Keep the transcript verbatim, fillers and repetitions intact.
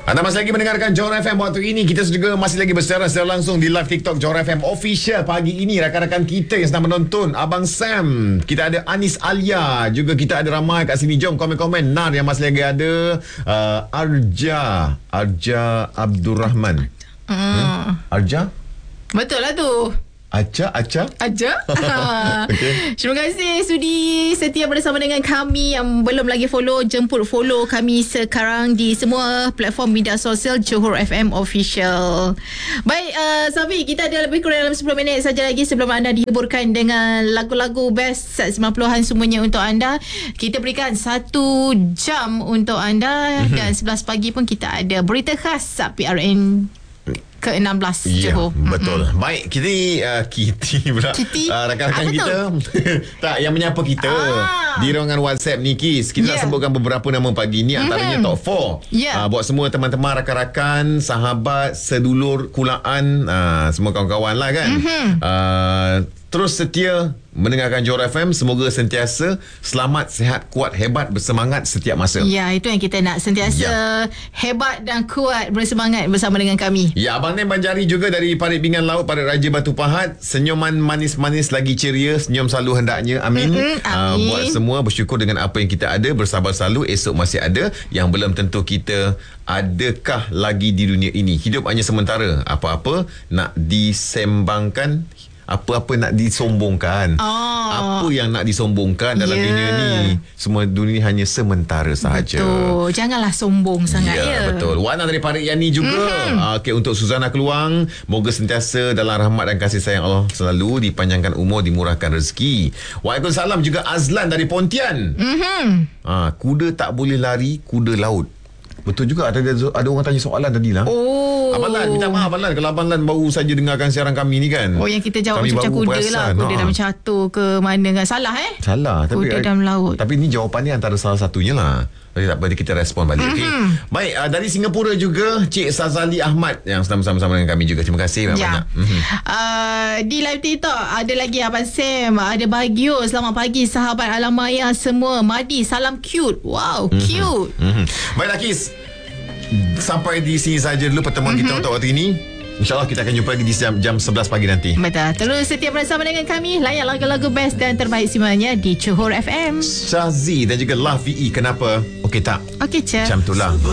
Anda masih lagi mendengarkan Johor F M. Waktu ini kita juga masih lagi bersiaran secara langsung di live TikTok Johor F M Official. Pagi ini rakan-rakan kita yang sedang menonton, Abang Sam, kita ada Anis Alia, juga kita ada ramai kat sini. Jom komen-komen. Nar yang masih lagi ada, uh, Arja Arja Abdul Rahman. hmm. hmm? Arja? Betul lah tu. Aca, Aca? Aja. Okay. Terima kasih sudi setia bersama dengan kami. Yang belum lagi follow, jemput follow kami sekarang di semua platform media sosial Johor F M Official. Baik, uh, Safi, kita ada lebih kurang dalam sepuluh minit saja lagi sebelum anda dihiburkan dengan lagu-lagu best set sembilan puluhan semuanya untuk anda. Kita berikan satu jam untuk anda. Mm-hmm. Dan sebelas pagi pun kita ada berita khas P R N ke enam belas ya, Johor. Betul. Mm-hmm. Baik, kita uh, Kitty pula. Kitty? Uh, rakan-rakan Apa kita tak, yang menyapa kita ah. di ruangan WhatsApp ni, Kis. Kita yeah. nak sebutkan beberapa nama pagi ni, antaranya mm-hmm. top empat. Yeah. Uh, buat semua teman-teman, rakan-rakan, sahabat, sedulur, kulaan, uh, semua kawan-kawan lah kan. Mm-hmm. Uh, terus setia mendengarkan Johor F M. Semoga sentiasa selamat, sihat, kuat, hebat, bersemangat setiap masa. Ya, itu yang kita nak. Sentiasa ya. hebat dan kuat, bersemangat bersama dengan kami. Ya, Abang Nem Banjari juga dari Parit Pinggan Laut, Parit Raja Batu Pahat. Senyuman manis-manis lagi ceria. Senyum selalu hendaknya. Amin. Mm-hmm, amin. Uh, buat semua bersyukur dengan apa yang kita ada. Bersabar selalu. Esok masih ada. Yang belum tentu kita adakah lagi di dunia ini. Hidup hanya sementara. Apa-apa nak disembangkan, apa-apa nak disombongkan. Oh. Apa yang nak disombongkan dalam yeah. dunia ni, semua dunia hanya sementara sahaja. Betul. Janganlah sombong sangat ya. Ya, betul. Wana dari Parit Yani juga. Mm-hmm. Okey, untuk Suzana Keluang, moga sentiasa dalam rahmat dan kasih sayang Allah selalu, dipanjangkan umur, dimurahkan rezeki. Waalaikumsalam juga Azlan dari Pontian. Mm-hmm. Ha, kuda tak boleh lari, kuda laut. Betul juga, ada ada orang tanya soalan tadi lah. Oh. Abang Lan, minta maaf Abang Lan kalau Abang Lan baru saja dengarkan siaran kami ni kan. Oh, yang kita jawab macam kuda perasan lah. Kuda ha. dalam catur ke mana kan. Salah eh? Salah. Kuda tapi, dalam laut. Tapi ni jawapan ni antara salah satunya lah. Jadi tak apa, kita respon balik. Mm-hmm. Okay? Baik, uh, dari Singapura juga Cik Sazali Ahmad yang sedang bersama-sama dengan kami juga. Terima kasih banyak. Ya. Mm-hmm. Uh, di live TikTok ada lagi Abang Sam, ada Bagio. Selamat pagi sahabat Alam Maya semua. Madi, salam cute. Wow, mm-hmm. cute. Mm-hmm. Baiklah Kis, sampai di sini saja dulu pertemuan mm-hmm. kita untuk waktu ini. InsyaAllah kita akan jumpa lagi di jam, jam sebelas pagi nanti. Betul. Terus setia bersama dengan kami, layan lagu-lagu best dan terbaik semuanya di Johor F M. Syazi dan juga Lah V E. Kenapa? Okey tak? Okey, Cik. Macam tu lah.